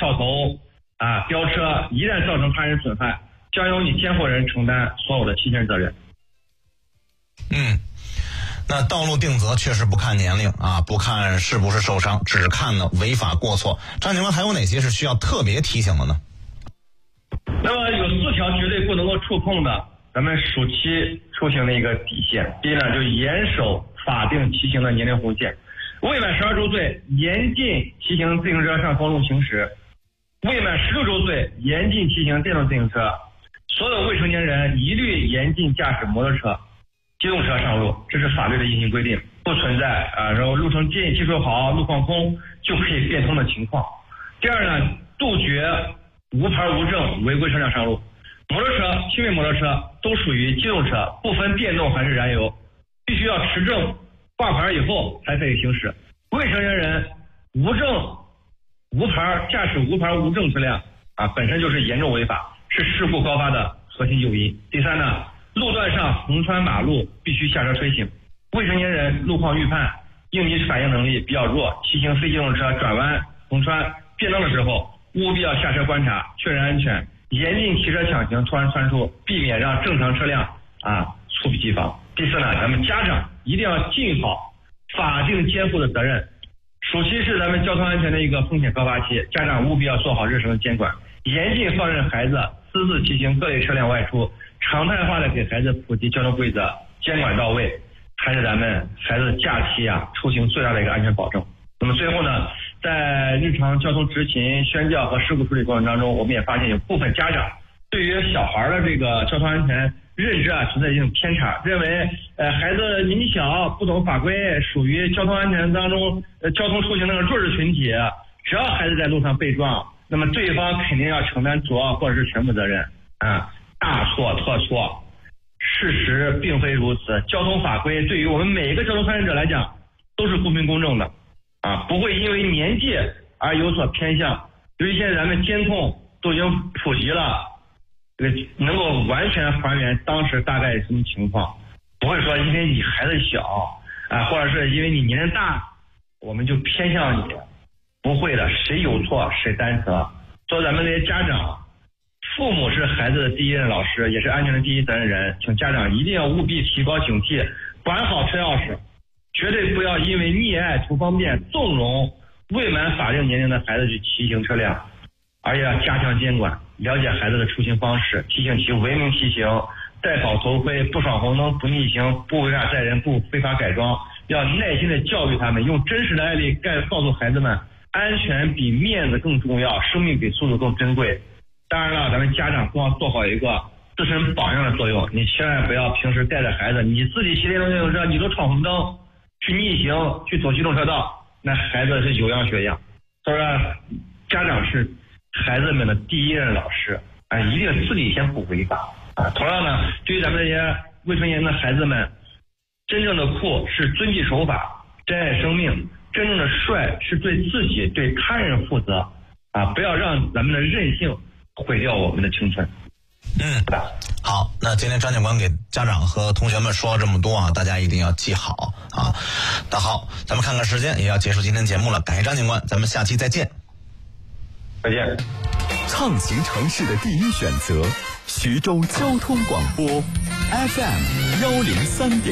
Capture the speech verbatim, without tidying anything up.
跳头啊、飙车，一旦造成他人损害，将由你监护人承担所有的骑行责任。 嗯，那道路定责确实不看年龄啊，不看是不是受伤，只看呢违法过错。张警官，还有哪些是需要特别提醒的呢？ 那么有四条绝对不能够触碰的咱们暑期出行的一个底线。第一呢，就是严守法定骑行的年龄红线，未满十二周岁严禁骑行自行车上公路行驶，未满十六周岁严禁骑行电动自行车，所有未成年人一律严禁驾驶摩托车、机动车上路，这是法律的硬性规定，不存在啊，然后路程近、技术好、路况空就可以变通的情况。第二呢，杜绝无牌无证违规车辆上路，摩托车、轻微摩托车都属于机动车，不分电动还是燃油，必须要持证挂牌以后才可以行驶。未成年人无证、无牌驾驶无牌无证车辆啊，本身就是严重违法，是事故高发的核心诱因。第三呢，路段上横穿马路必须下车推行，未成年人路况预判、应急反应能力比较弱，骑行非机动车转弯、横穿、变道的时候，务必要下车观察，确认安全，严禁骑车抢行、突然窜出，避免让正常车辆啊猝不及防。第四呢，咱们家长一定要尽好法定监护的责任。暑期是咱们交通安全的一个风险高发期，家长务必要做好日常的监管，严禁放任孩子私自骑行各类车辆外出，常态化的给孩子普及交通规则，监管到位，还是咱们孩子假期啊出行最大的一个安全保证。那么最后呢，在日常交通执勤、宣教和事故处理过程当中，我们也发现有部分家长对于小孩的这个交通安全认知啊存在一种偏差，认为呃孩子年纪小不懂法规，属于交通安全当中呃交通出行那个弱势群体，只要孩子在路上被撞，那么对方肯定要承担主要或者是全部责任啊，大错特错。事实并非如此，交通法规对于我们每一个交通参与者来讲都是公平公正的啊，不会因为年纪而有所偏向。由于现在咱们监控都已经普及了，这个能够完全还原当时大概什么情况，不会说因为你孩子小啊，或者是因为你年龄大，我们就偏向你，不会的，谁有错谁担责。作为咱们这些家长，父母是孩子的第一任老师，也是安全的第一责任人，请家长一定要务必提高警惕，管好车钥匙，绝对不要因为溺爱图方便纵容未满法定年龄的孩子去骑行车辆，而且要加强监管，了解孩子的出行方式，提醒其文明骑行，戴好头盔，不闯红灯，不逆行，不违法载人，不非法改装，要耐心的教育他们，用真实的案例告告诉孩子们，安全比面子更重要，生命比速度更珍贵。当然了，咱们家长更要做好一个自身榜样的作用，你千万不要平时带着孩子，你自己骑电动自行车，你都闯红灯，去逆行，去走机动车道，那孩子是有样学样。所以说，家长是孩子们的第一任老师，啊，一定自己先不违法啊。同样呢，对于咱们这些未成年人的孩子们，真正的酷是遵纪守法、珍爱生命，真正的帅是对自己、对他人负责啊！不要让咱们的任性毁掉我们的青春。 嗯，好，那今天张警官给家长和同学们说了这么多啊，大家一定要记好啊。那好，咱们看看时间，也要结束今天节目了，感谢张警官，咱们下期再见。 再见。 畅行城市的第一选择，徐州交通广播 F M 幺零三点